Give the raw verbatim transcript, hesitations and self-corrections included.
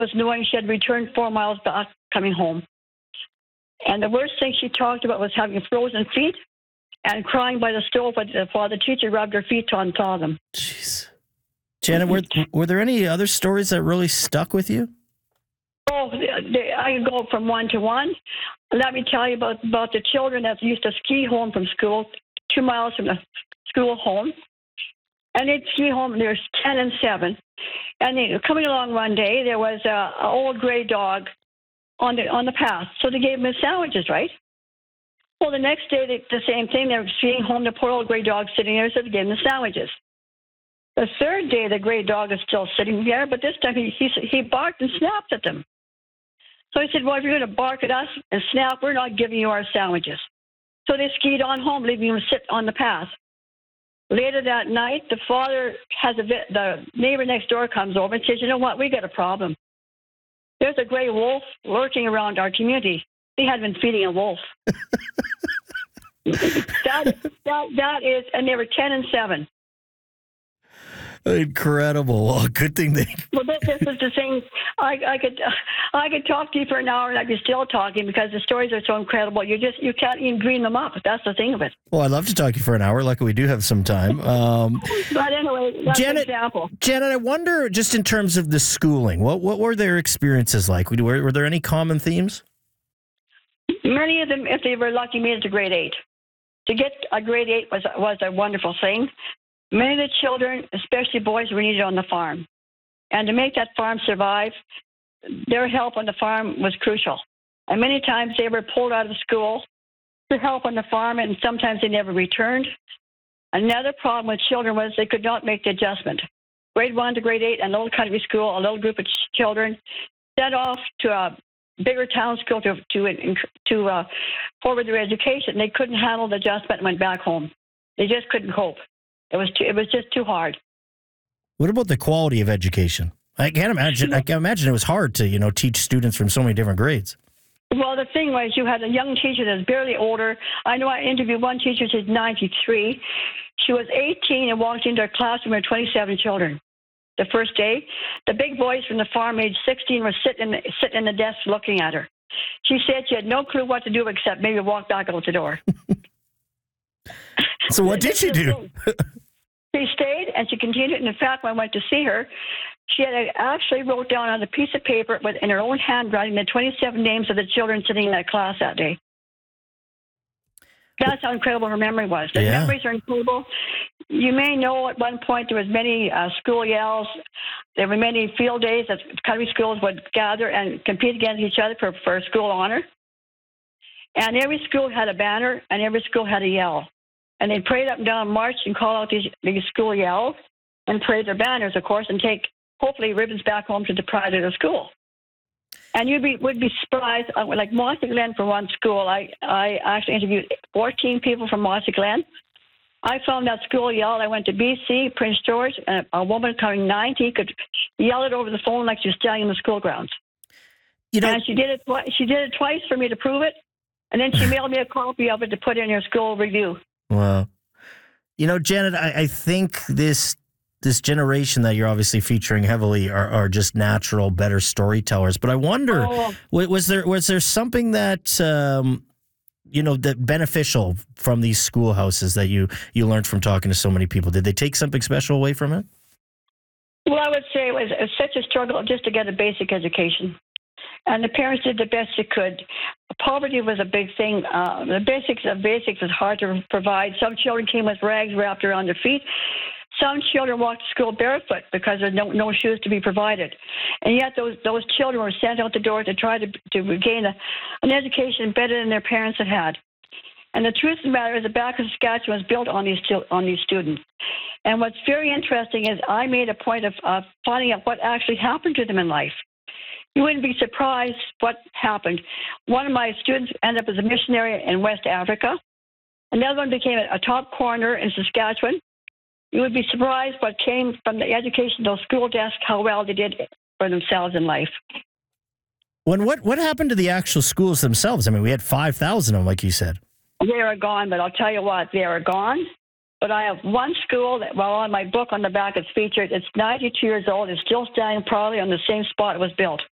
was knowing she had returned four miles back coming home. And the worst thing she talked about was having frozen feet and crying by the stove while the teacher rubbed her feet to unthaw them. Jeez. Janet, were, were there any other stories that really stuck with you? Oh, they, I can go from one to one. Let me tell you about, about the children that used to ski home from school, two miles from the school home. And they'd ski home, and there's ten and seven. And they, coming along one day, there was an old gray dog on the on the path. So they gave them sandwiches, right? Well, the next day, they, the same thing. They were skiing home, the poor old gray dog sitting there, so they gave them the sandwiches. The third day, the gray dog is still sitting there, but this time he, he, he barked and snapped at them. So he said, well, if you're going to bark at us and snap, we're not giving you our sandwiches. So they skied on home, leaving him sit on the path. Later that night, the father has a bit, the neighbor next door comes over and says, you know what, we got a problem. There's a gray wolf lurking around our community. They had been feeding a wolf. that, that, that is, and they were ten and seven. Incredible. Well, good thing they... Well, this, this is the thing. I, I could I could talk to you for an hour and I'd be still talking because the stories are so incredible. You just you can't even dream them up. That's the thing of it. Well, I'd love to talk to you for an hour. Luckily, we do have some time. Um, but anyway, that's Janet, an example. Janet, I wonder, just in terms of the schooling, what what were their experiences like? Were, were there any common themes? Many of them, if they were lucky, made it to grade eight. To get a grade eight was was a wonderful thing. Many of the children, especially boys, were needed on the farm. And to make that farm survive, their help on the farm was crucial. And many times they were pulled out of school to help on the farm, and sometimes they never returned. Another problem with children was they could not make the adjustment. Grade one to grade eight, a little country school, a little group of children, set off to a bigger town school to to, to uh, forward their education. They couldn't handle the adjustment and went back home. They just couldn't cope. It was too, it was just too hard. What about the quality of education? I can't imagine. I can imagine it was hard to, you know, teach students from so many different grades. Well, the thing was, you had a young teacher that's barely older. I know I interviewed one teacher. She's ninety-three. She was eighteen and walked into her classroom with twenty-seven children. The first day, the big boys from the farm, age sixteen, were sitting in the, sitting in the desk looking at her. She said she had no clue what to do except maybe walk back out the door. So what did she do? She stayed, and she continued. And in fact, when I went to see her, she had actually wrote down on a piece of paper with, in her own handwriting, the twenty-seven names of the children sitting in that class that day. That's how incredible her memory was. The Yeah. memories are incredible. You may know at one point there was many uh, school yells. There were many field days that country schools would gather and compete against each other for, for school honor. And every school had a banner, and every school had a yell. And they'd parade up and down, march, and call out these, these school yells, and parade their banners, of course, and take, hopefully, ribbons back home to the pride of the school. And you be, would be surprised, uh, like Mossy Glen for one school, I, I actually interviewed fourteen people from Mossy Glen. I found that school yell. I went to B C, Prince George, and a woman coming ninety could yell it over the phone like she was standing in the school grounds. You know, and she did it. Twi- she did it twice for me to prove it, and then she mailed me a copy of it to put in her school review. Wow. You know, Janet, I, I think this this generation that you're obviously featuring heavily are, are just natural, better storytellers. But I wonder, Oh. was there was there something that um, you know that beneficial from these schoolhouses that you you learned from talking to so many people? Did they take something special away from it? Well, I would say it was, it was such a struggle just to get a basic education. And the parents did the best they could. Poverty was a big thing. Uh, the basics of basics was hard to provide. Some children came with rags wrapped around their feet. Some children walked to school barefoot because there's no, no shoes to be provided. And yet those those children were sent out the door to try to, to gain a, an education better than their parents had had. And the truth of the matter is the back of Saskatchewan was built on these on these students. And what's very interesting is I made a point of uh, finding out what actually happened to them in life. You wouldn't be surprised what happened. One of my students ended up as a missionary in West Africa. Another one became a, a top coroner in Saskatchewan. You would be surprised what came from the educational school desk, how well they did for themselves in life. When what what happened to the actual schools themselves? I mean, we had five thousand of them, like you said. They are gone, but I'll tell you what, they are gone. But I have one school that, well, on my book on the back it's featured. It's ninety-two years old. It's still standing probably on the same spot it was built.